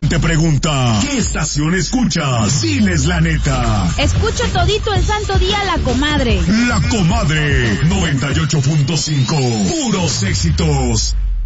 te pregunta, ¿qué estación escuchas? Diles la neta. Escucho todito el santo día La Comadre. La Comadre 98.5. Puros éxitos.